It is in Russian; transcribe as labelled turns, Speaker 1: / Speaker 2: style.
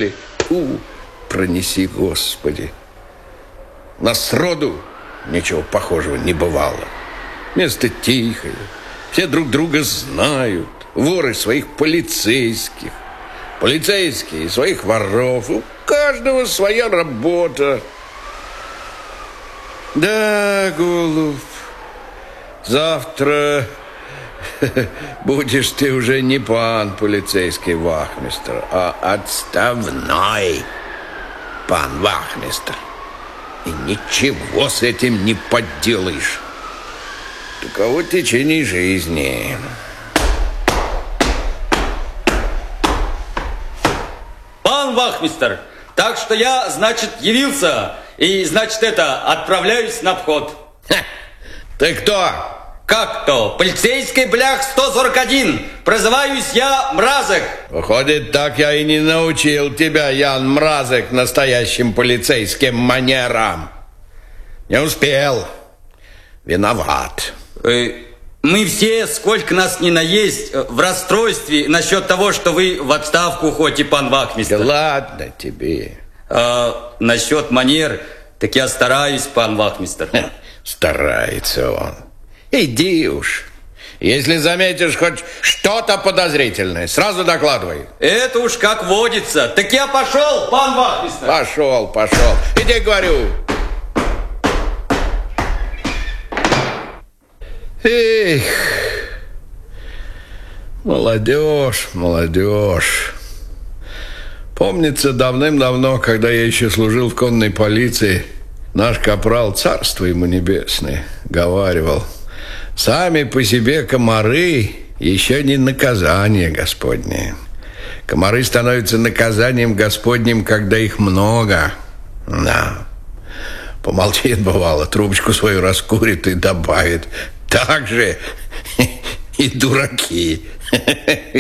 Speaker 1: построили. Пронеси, Господи. На сроду ничего похожего не бывало. Место тихое, все друг друга знают. Воры своих полицейских, полицейские своих воров. У каждого своя работа. Да, голубь, завтра будешь ты уже не пан полицейский вахмистр, а отставной пан вахмистр. И ничего с этим не поделаешь. Таково течение жизни.
Speaker 2: Пан вахмистр, так что я, значит, явился. И, значит, отправляюсь на обход.
Speaker 1: Ты кто?
Speaker 2: Как кто? Полицейский блях 141. Прозываюсь я Мразок.
Speaker 1: Выходит, так я и не научил тебя, Ян Мразок, настоящим полицейским манерам. Не успел. Виноват.
Speaker 2: Мы все, сколько нас ни наесть, в расстройстве насчет того, что вы в отставку уходите, пан вахмистр.
Speaker 1: Да ладно тебе.
Speaker 2: Насчет манер, так я стараюсь, пан вахмистр.
Speaker 1: Старается он. Иди уж. Если заметишь хоть что-то подозрительное, сразу докладывай.
Speaker 2: Это уж как водится. Так я пошел, пан вахмистр.
Speaker 1: Пошел. Иди, говорю. Эх, молодежь. Помнится, давным-давно, когда я еще служил в конной полиции, наш капрал, царство ему небесное, говаривал: сами по себе комары еще не наказание Господне. Комары становятся наказанием Господним, когда их много. Да. Помолчит, бывало, трубочку свою раскурит и добавит: так же и дураки.